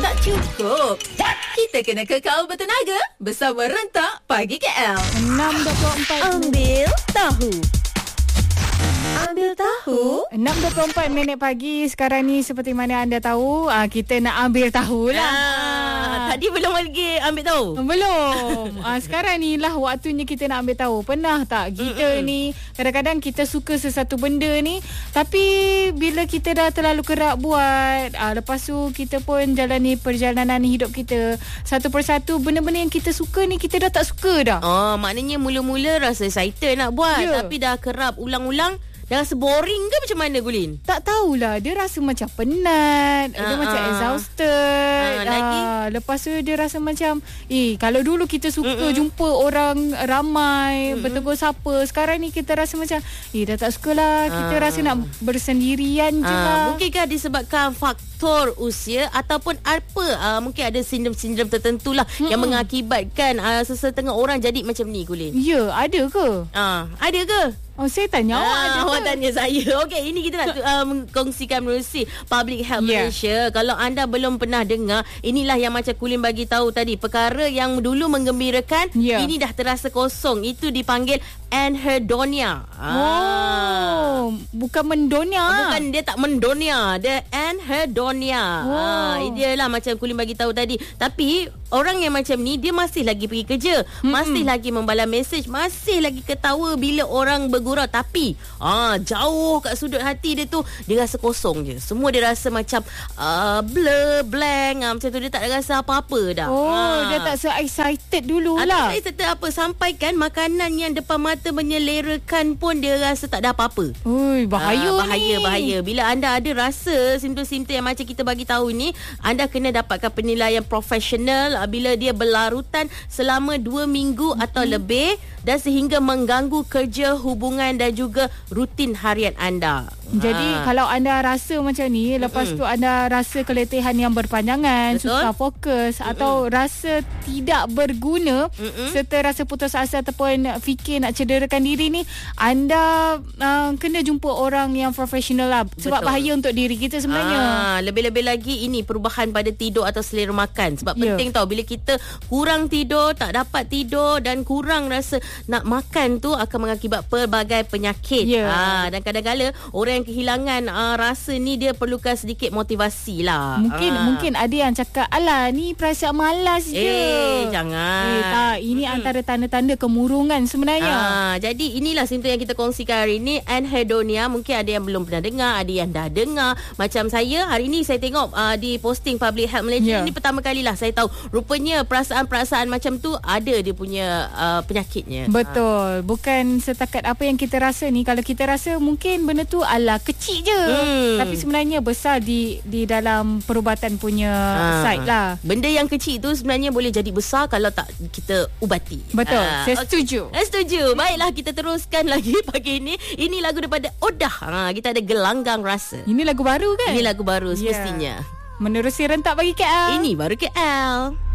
tak cukup. Kita kena kekal bertenaga bersama Rentak Pagi KL. 6.24 Ambil tahu. Ambil tahu. 6.24 minit pagi. Sekarang ni seperti mana anda tahu, kita nak ambil tahu lah. Tadi belum lagi ambil tahu. Belum. Sekarang ni lah waktunya kita nak ambil tahu. Pernah tak kita ni kadang-kadang kita suka sesuatu benda ni, tapi bila kita dah terlalu kerap buat, lepas tu kita pun jalani perjalanan hidup kita satu persatu, benda-benda yang kita suka ni kita dah tak suka dah. Maknanya mula-mula rasa excited nak buat, tapi dah kerap ulang-ulang. Dah rasa boring ke macam mana, Gulin? Tak tahulah. Dia rasa macam penat. Dia macam exhausted. Lagi? Lepas tu dia rasa macam, kalau dulu kita suka jumpa orang ramai, bertegur sapa. Sekarang ni kita rasa macam, dah tak suka lah. Kita rasa nak bersendirian je lah. Mungkinkah disebabkan faktor usia ataupun apa? Mungkin ada sindrom-sindrom tertentu lah yang mengakibatkan sesetengah orang jadi macam ni, Gulin. Ya, ada ke? Ada ke? Saya tanya awak tanya saya. Okey, ini kita nak kongsikan menerusi Public Health Malaysia. Kalau anda belum pernah dengar, inilah yang macam Kulin bagi tahu tadi. Perkara yang dulu menggembirakan, ini dah terasa kosong. Itu dipanggil anhedonia. Bukan mendonia. Bukan, dia tak mendonia. Dia anhedonia. Dia lah macam Kulin bagi tahu tadi. Tapi orang yang macam ni, dia masih lagi pergi kerja, masih lagi membalas mesej, masih lagi ketawa bila orang bergurau. Tapi jauh kat sudut hati dia tu, dia rasa kosong je. Semua dia rasa macam blur, blank, macam tu. Dia tak rasa apa-apa dah. Dia tak se-excited dululah. Tak excited apa. Sampai kan makanan yang depan mata menyelerakan pun dia rasa tak ada apa-apa. Bahaya. Bila anda ada rasa simptom-simptom yang macam kita bagi tahu ni, anda kena dapatkan penilaian profesional bila dia berlarutan selama 2 minggu atau lebih dan sehingga mengganggu kerja, hubungan dan juga rutin harian anda. Jadi kalau anda rasa macam ni, lepas tu anda rasa keletihan yang berpanjangan, susah fokus atau rasa tidak berguna, serta rasa putus asa ataupun fikir nak cederakan diri ni, anda kena jumpa orang yang profesional lah. Sebab bahaya untuk diri kita sebenarnya. Lebih-lebih lagi ini perubahan pada tidur atau selera makan. Sebab penting tau, bila kita kurang tidur, tak dapat tidur dan kurang rasa nak makan tu akan mengakibat pelbagai penyakit. Dan kadang-kadang orang yang kehilangan rasa ni, dia perlukan sedikit motivasi lah. Mungkin ada yang cakap, alah ni perasaan malas je. Jangan. Tak, ini antara tanda-tanda kemurungan sebenarnya. Jadi inilah simptom yang kita kongsikan hari ni, anhedonia. Mungkin ada yang belum pernah dengar, ada yang dah dengar. Macam saya, hari ni saya tengok di posting Public Health Malaysia ni pertama kalilah saya tahu rupanya perasaan-perasaan macam tu ada dia punya penyakitnya. Betul. Bukan setakat apa yang kita rasa ni. Kalau kita rasa mungkin benda tu ala kecil je, tapi sebenarnya besar di dalam perubatan punya side lah. Benda yang kecil tu sebenarnya boleh jadi besar kalau tak kita ubati. Betul. Saya setuju. Setuju. Baiklah, kita teruskan lagi pagi ni. Ini lagu daripada Odah. Kita ada Gelanggang Rasa. Ini lagu baru kan? Ini lagu baru semestinya. Menerusi Rentak Pagi KL. Ini baru KL.